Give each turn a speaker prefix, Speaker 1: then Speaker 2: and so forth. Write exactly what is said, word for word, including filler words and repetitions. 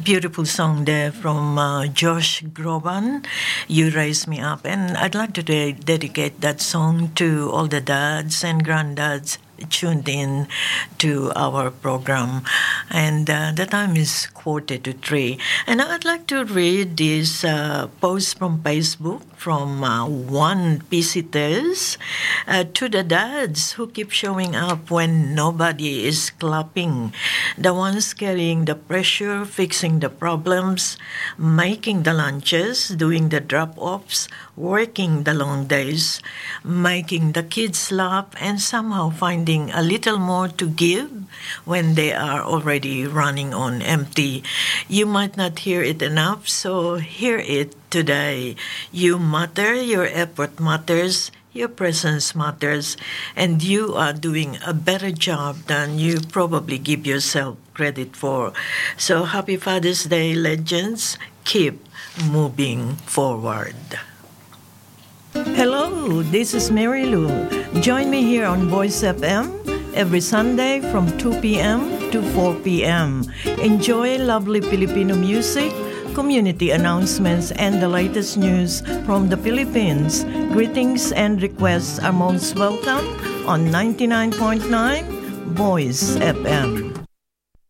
Speaker 1: Beautiful song there from uh, Josh Groban, You Raise Me Up. And I'd like to de- dedicate that song to all the dads and granddads tuned in to our program. And uh, the time is quarter to three. And I'd like to read this uh, post from Facebook from uh, one visitors uh, to the dads who keep showing up when nobody is clapping. The ones carrying the pressure, fixing the problems, making the lunches, doing the drop-offs, working the long days, making the kids laugh, and somehow finding a little more to give when they are already running on empty. You might not hear it enough, so hear it today. You matter, your effort matters, your presence matters, and you are doing a better job than you probably give yourself credit for. So happy Father's Day, legends. Keep moving forward. Hello, this is Mary Lou. Join me here on Voice F M every Sunday from two p.m. to four p.m. Enjoy lovely Filipino music, community announcements, and the latest news from the Philippines. Greetings and requests are most welcome on ninety-nine point nine Voice F M.